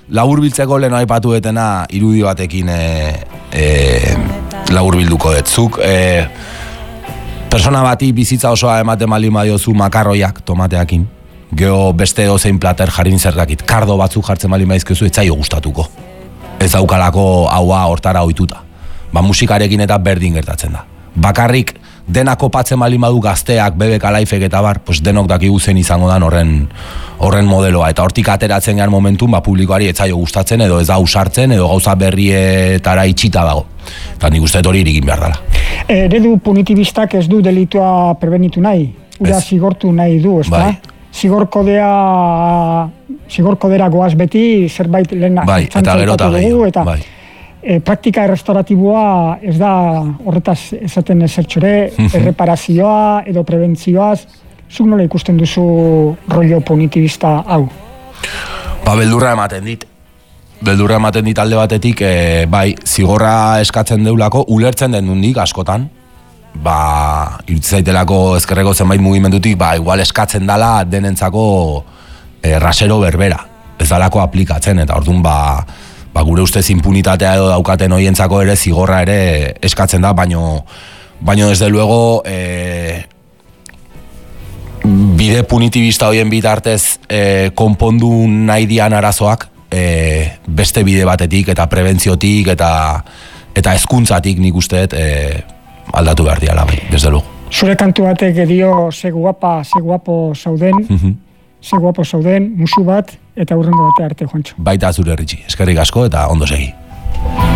laburbiltzeko lehen aipatu etena irudi batekin laburbilduko detzuk. Persona bati bizitza osoa ematen baldin badiozu makarroiak tomateakin, geho beste dozein plater jarin zergakit, kardo batzuk jartzen baldin badizkezu ez zaio gustatuko. Ez daukalako haua hortara ohituta. Musikarekin eta berdin gertatzen da. Bakarrik denak kopatzen baldin badu gazteak, bebek alaifek eta bar, pues denok dakigu zen izango dan horren modeloa. Eta hortik ateratzen garen momentun, publikoari ez zaio gustatzen, edo ez da usartzen, edo gauza berrietara itxita dago. Eta nik uste hori irikin behar dela. Eredu punitibistak ez du delitua prebenitu nahi, ura zigortu nahi du, ez da? Zigorkodera goaz beti, zerbait lehen eta dugu, eta praktika errestauratiboa ez da horretaz esaten ezertxore, erreparazioa edo prebentzioaz, zuk nola ikusten duzu rollo punitibista hau? Beldurra ematen dit. Beldurra ematen dit alde batetik, zigorra eskatzen deulako, ulertzen den dundik askotan, irutzaitelako ezkerreko zenbait mugimendutik, igual eskatzen dala denentzako rasero berbera, ez dalako aplikatzen, eta orduan gure ustez impunitatea edo daukaten hoientzako ere zigorra ere eskatzen da, baino desde luego bide punitibista hoien bitartez konpondu nahi dian arazoak beste bide batetik eta prebentziotik eta hezkuntzatik nik usteet aldatu behar diala, desde luego. Zure kantu batek edio ze guapo zauden, musu bat, eta hurrengo bate arte, Juantxo. Baita zure Ritxi, eskerrik asko eta ondo segi.